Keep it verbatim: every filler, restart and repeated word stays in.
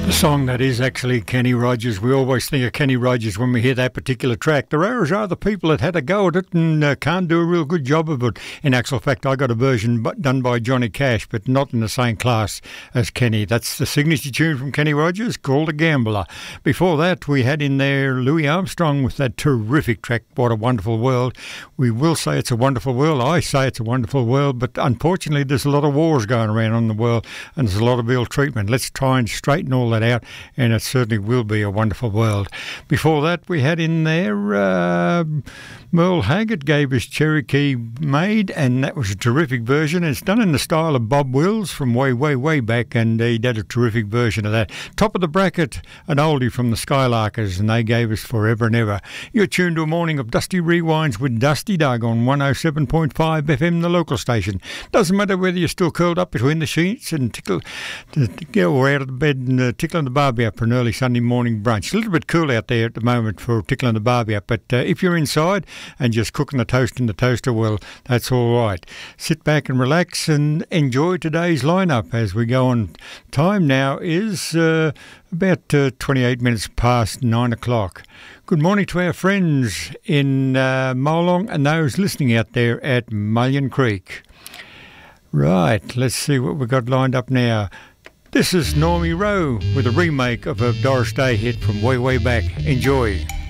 A song that is actually Kenny Rogers. We always think of Kenny Rogers when we hear that particular track. There are other people that had a go at it and uh, can't do a real good job of it. In actual fact, I got a version done by Johnny Cash, but not in the same class as Kenny. That's the signature tune from Kenny Rogers called A Gambler. Before that, we had in there Louis Armstrong with that terrific track, What a Wonderful World. We will say it's a wonderful world. I say it's a wonderful world, but unfortunately there's a lot of wars going around on the world and there's a lot of ill treatment. Let's try and straighten all that out, and it certainly will be a wonderful world. Before that, we had in there uh, Merle Haggard gave us Cherokee Maid, and that was a terrific version. It's done in the style of Bob Wills from way, way, way back, and he did a terrific version of that. Top of the bracket, an oldie from the Skylarkers, and they gave us Forever and Ever. You're tuned to a morning of Dusty Rewinds with Dusty Doug on one oh seven point five F M, the local station. Doesn't matter whether you're still curled up between the sheets and tickle, or out of the bed and uh, tickling the barbie up for an early Sunday morning brunch. A little bit cool out there at the moment for tickling the barbie up, but uh, if you're inside and just cooking the toast in the toaster, well, that's all right. Sit back and relax and enjoy today's lineup as we go on. Time now is uh, about uh, twenty-eight minutes past nine o'clock. Good morning to our friends in uh, Molong and those listening out there at Mullion Creek. Right, let's see what we've got lined up now. This is Normie Rowe with a remake of a Doris Day hit from way, way back. Enjoy.